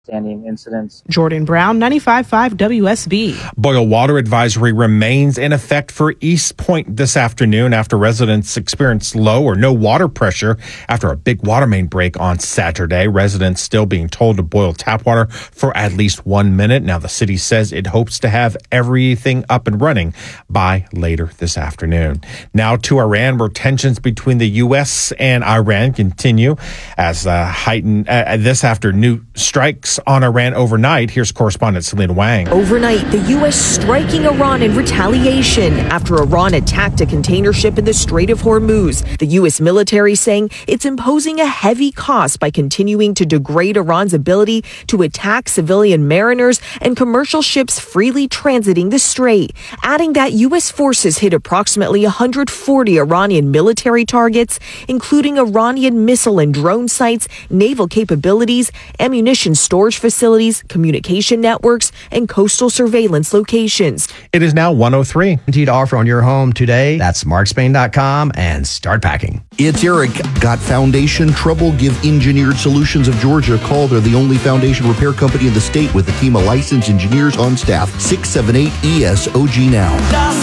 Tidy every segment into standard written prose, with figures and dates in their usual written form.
standing incidents. Jordan Brown, 95.5 WSB. Boil water advisory remains in effect for East Point this afternoon after residents experienced low or no water pressure after a big water main break on Saturday. Residents still being told to boil tap water for at least 1 minute. Now, the city says it hopes to have everything up and running by later this afternoon. Now to Iran, where tensions between the U.S. and Iran continue as heightened this after new strikes on Iran overnight. Here's correspondent Selena Wang. Overnight, the U.S. striking Iran in retaliation after Iran attacked a container ship in the Strait of Hormuz. The U.S. military saying it's imposing a heavy cost by continuing to degrade Iran's ability to attack civilian mariners and commercial ships freely transiting the strait, adding that U.S. forces hit approximately 140 Iranian military targets, including Iranian missile and drone sites, naval capabilities, ammunition storage facilities, communication networks, and coastal surveillance locations. It is now 1:03. Guaranteed offer on your home today. That's markspain.com and start packing. It's Eric. Got foundation trouble? Give Engineered Solutions of Georgia a call. They're the only foundation repair company in the state with a team of licensed engineers on staff. 678-ESOG now.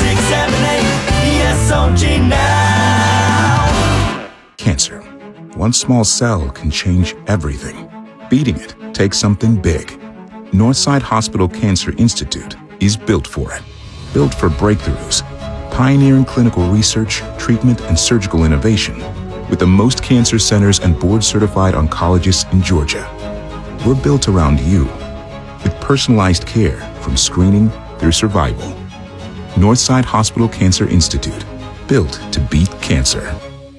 678-ESOG now. Cancer. One small cell can change everything. Beating it takes something big. Northside Hospital Cancer Institute is built for it. Built for breakthroughs, pioneering clinical research, treatment, and surgical innovation, with the most cancer centers and board-certified oncologists in Georgia. We're built around you, with personalized care from screening through survival. Northside Hospital Cancer Institute, built to beat cancer.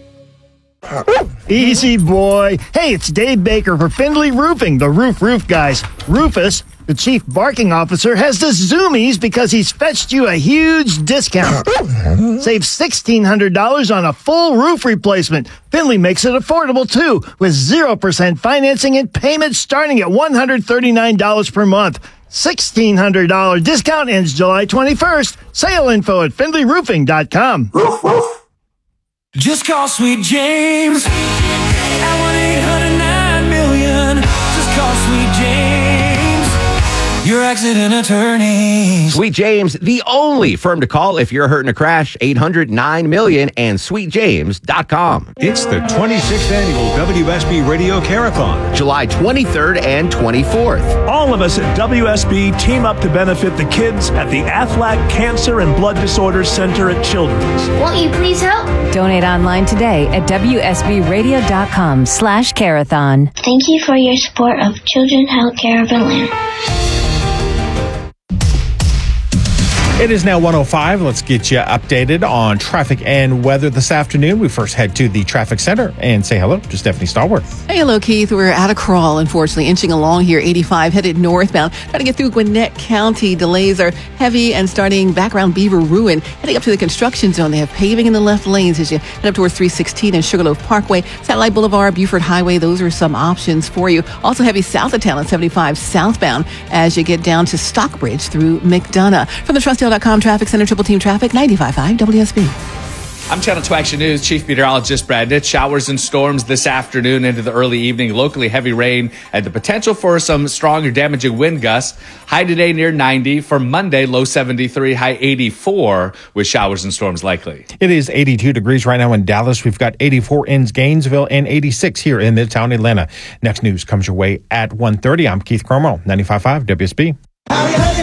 Easy, boy. Hey, it's Dave Baker for Findlay Roofing, the roof guys. Rufus, the chief barking officer, has the zoomies because he's fetched you a huge discount. Save $1,600 on a full roof replacement. Findlay makes it affordable, too, with 0% financing and payments starting at $139 per month. $1,600 discount ends July 21st. Sale info at FindlayRoofing.com. Just call Sweet James at 1-800-9-million. Just call Sweet James, your accident attorney. Sweet James, the only firm to call if you're hurt in a crash. 800-9-million and sweetjames.com. It's the 26th annual WSB Radio Carathon, July 23rd and 24th. All of us at WSB team up to benefit the kids at the Aflac Cancer and Blood Disorders Center at Children's. Won't you please help? Donate online today at WSBradio.com/carathon. Thank you for your support of Children's Healthcare of Atlanta. It is now 1:05. Let's get you updated on traffic and weather this afternoon. We first head to the traffic center and say hello to Stephanie Stallworth. Hey, hello, Keith. We're at a crawl, unfortunately, inching along here, 85, headed northbound. Trying to get through Gwinnett County. Delays are heavy and starting back around Beaver Ruin. Heading up to the construction zone. They have paving in the left lanes as you head up towards 316 and Sugarloaf Parkway, Satellite Boulevard, Buford Highway. Those are some options for you. Also heavy south of town at 75 southbound as you get down to Stockbridge through McDonough. From the Trustdale.com Traffic Center, Triple Team Traffic, 95.5 WSB. I'm Channel 2 Action News Chief Meteorologist Brad Nitz. Showers and storms this afternoon into the early evening. Locally heavy rain and the potential for some strong or damaging wind gusts. High today near 90. For Monday, low 73, high 84 with showers and storms likely. It is 82 degrees right now in Dallas. We've got 84 in Gainesville and 86 here in Midtown Atlanta. Next news comes your way at 1:30. I'm Keith Cromwell, 95.5 WSB.